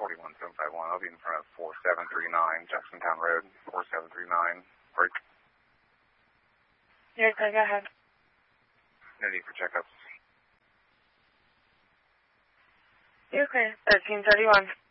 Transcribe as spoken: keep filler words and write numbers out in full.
forty-one seven five one. I'll be in front of four seven three nine Jacksontown Road, four seven three nine. Break. You're okay, go ahead. No need for checkups. You're okay. thirteen thirty-one.